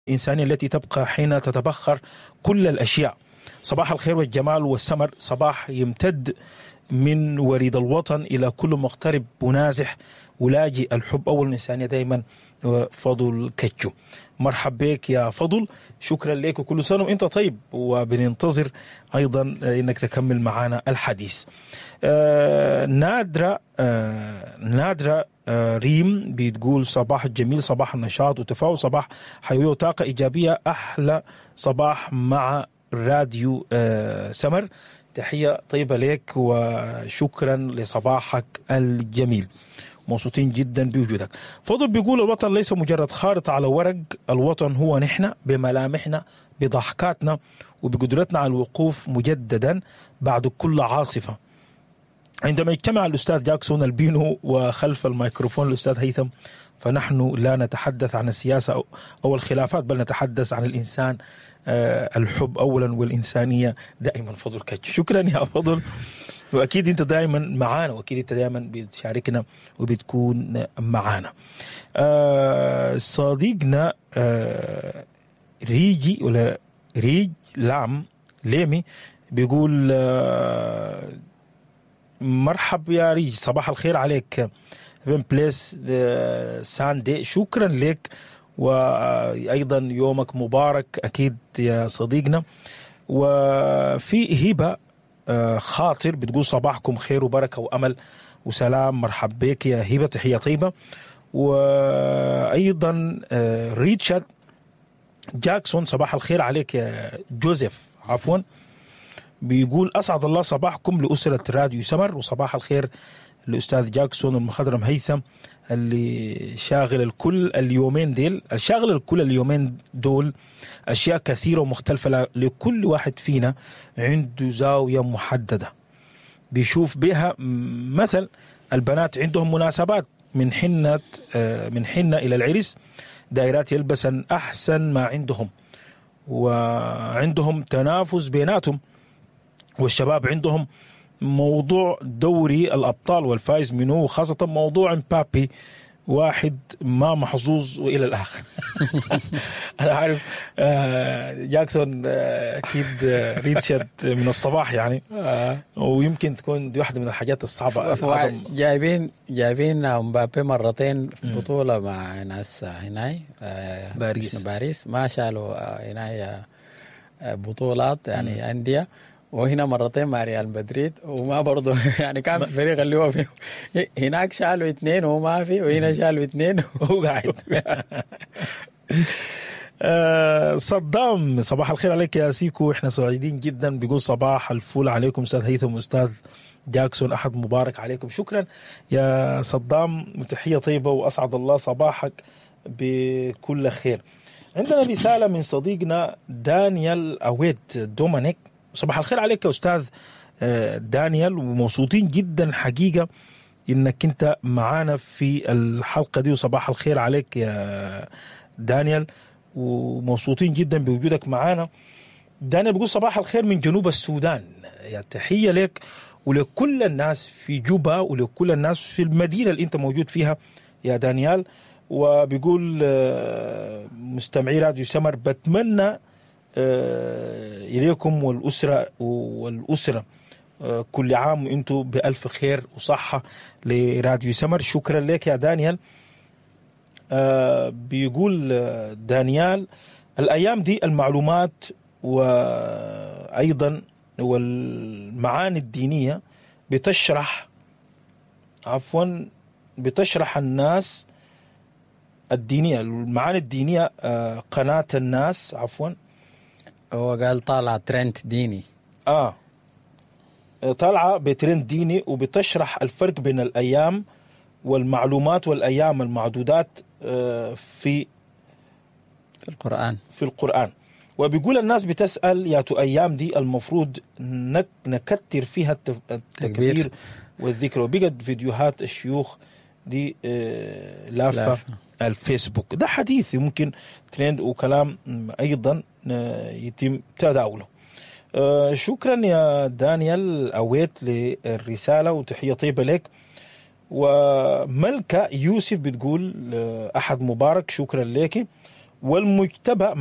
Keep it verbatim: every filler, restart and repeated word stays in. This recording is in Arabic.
الإنسانية التي تبقى حين تتبخر كل الأشياء. صباح الخير والجمال والسمر، صباح يمتد من وريد الوطن إلى كل مغترب ونازح ولاجئ الحب أول الإنسانية دائما. فضل كتشو، مرحب بك يا فضل، شكرا لك وكل سنة وانت طيب، وبننتظر أيضا انك تكمل معنا الحديث. آه نادرة آه نادرة آه ريم بتقول صباح الجميل، صباح النشاط وتفاؤل، صباح حيوية وطاقة إيجابية، أحلى صباح مع راديو آه سمر، تحية طيبة لك وشكرا لصباحك الجميل، مبسوطين جدا بوجودك. فضل بيقول الوطن ليس مجرد خارطة على ورق، الوطن هو نحن بملامحنا بضحكاتنا وبقدرتنا على الوقوف مجددا بعد كل عاصفة. عندما يجتمع الأستاذ جاكسون البينو وخلف الميكروفون الأستاذ هيثم، فنحن لا نتحدث عن السياسة أو الخلافات، بل نتحدث عن الإنسان، آه الحب أولا والإنسانية دائما. فضل كتش، شكرا يا فضل، وأكيد أنت دائما معانا، وأكيد أنت دائما بتشاركنا وبتكون معانا. آه صديقنا آه ريجي ولا ريج لام ليمي بيقول آه مرحب يا ريج، صباح الخير عليك فين بليس ساندي، شكرا لك وأيضا يومك مبارك أكيد يا صديقنا. وفي هبة خاطر بتقول صباحكم خير وبركة وأمل وسلام، مرحب بك يا هبة، تحية طيبة. وأيضا ريتشارد جاكسون صباح الخير عليك يا جوزيف، عفوا، بيقول أسعد الله صباحكم لأسرة راديو سمر، وصباح الخير الأستاذ جاكسون المخضرم هيثم اللي شاغل الكل اليومين ديل، الشاغل الكل اليومين دول أشياء كثيرة ومختلفة، لكل واحد فينا عنده زاوية محددة بيشوف بها. مثل البنات عندهم مناسبات من حنة من حنة إلى العرس، دائرات يلبسن أحسن ما عندهم، وعندهم تنافس بيناتهم، والشباب عندهم موضوع دوري الأبطال والفائز منه، وخاصة موضوع مبابي واحد ما محظوظ وإلى الآخر. أنا عارف جاكسون أكيد ريتشارد من الصباح يعني، ويمكن تكون دي واحدة من الحاجات الصعبة. جايبين جايبين مبابي مرتين في بطولة مع ناس هناي باريس باريس ما شالوا هناي بطولات يعني أندية، وهنا مرتين مع ريال مدريد وما برضو يعني كان في فريق اللي هو فيه هناك شالوا اثنين وهو ما في، وهنا شالوا اثنين وهو قاعد. آه صدام صباح الخير عليك يا سيكو، احنا سعيدين جدا، بيقول صباح الفول عليكم استاذ هيثم واستاذ جاكسون، احد مبارك عليكم. شكرا يا صدام، وتحية طيبة واسعد الله صباحك بكل خير. عندنا رسالة من صديقنا دانيال أويد دومينيك، صباح الخير عليك يا أستاذ دانيال، ومبسوطين جدا حقيقة إنك أنت معانا في الحلقة دي، وصباح الخير عليك يا دانيال، ومبسوطين جدا بوجودك معانا. دانيال بيقول صباح الخير من جنوب السودان، يا تحية لك ولكل الناس في جوبا ولكل الناس في المدينة اللي أنت موجود فيها يا دانيال. وبيقول مستمعي راديو سمر بتمنى إليكم والأسرة والأسرة كل عام وأنتم بألف خير وصحة لراديو سمر. شكرا لك يا دانيال. بيقول دانيال الأيام دي المعلومات وأيضا والمعاني الدينية بتشرح عفوا بتشرح الناس الدينية، المعاني الدينية قناة الناس عفوا هو قال طالع ترند ديني، آه طالعة بترند ديني وبتشرح الفرق بين الأيام والمعلومات والأيام المعدودات في في القرآن في القرآن. وبيقول الناس بتسأل يا تو أيام دي المفروض نكتر فيها التكبير والذكر، وبقت فيديوهات الشيوخ دي لافة, لافة. الفيسبوك ده حديث ممكن ترند وكلام أيضا يتم تداوله. أه شكرا يا دانيال أويت للرسالة وتحية طيبة لك. وملكة يوسف بتقول أحد مبارك، شكرا لك. والمجتبى